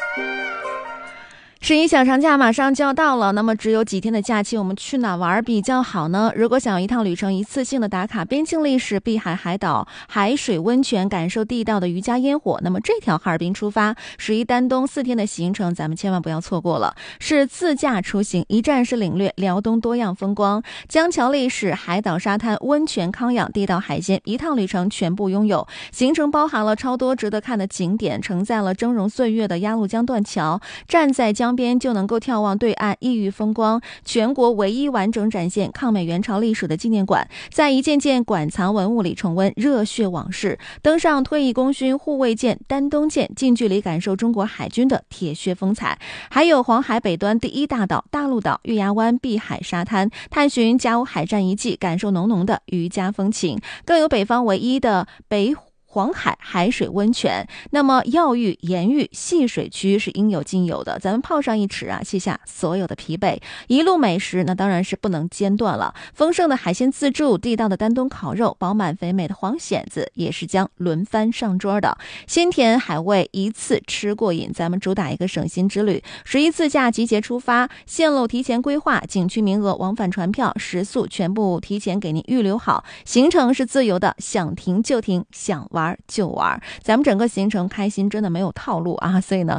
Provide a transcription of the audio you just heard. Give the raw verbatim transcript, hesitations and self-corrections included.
十一小长假马上就要到了，那么只有几天的假期，我们去哪玩比较好呢？如果想要一趟旅程一次性的打卡边境历史、碧海海岛、海水温泉，感受地道的渔家烟火，那么这条哈尔滨出发十一丹东四天的行程，咱们千万不要错过了。是自驾出行，一站式领略辽东多样风光，江桥历史、海岛沙滩、温泉康养、地道海鲜，一趟旅程全部拥有。行程包含了超多值得看的景点，承载了峥嵘岁月的鸭绿江断桥，站在江边就能够眺望对岸异域风光，全国唯一完整展现抗美援朝历史的纪念馆，在一件件馆藏文物里重温热血往事，登上退役功勋护卫舰丹东舰，近距离感受中国海军的铁血风采。还有黄海北端第一大岛大陆岛、月牙湾碧海沙滩，探寻甲午海战遗迹，感受浓浓的渔家风情，更有北方唯一的北黄海海水温泉，那么药浴、盐浴、戏水区是应有尽有的，咱们泡上一池啊，卸下所有的疲惫。一路美食那当然是不能间断了，丰盛的海鲜自助、地道的丹东烤肉、饱满肥美的黄蚬子也是将轮番上桌的，鲜甜海味一次吃过瘾。咱们主打一个省心之旅，十一自驾集结出发，线路提前规划，景区名额、往返船票、食宿全部提前给您预留好，行程是自由的，想停就停，想玩就玩，咱们整个行程开心，真的没有套路啊！所以呢，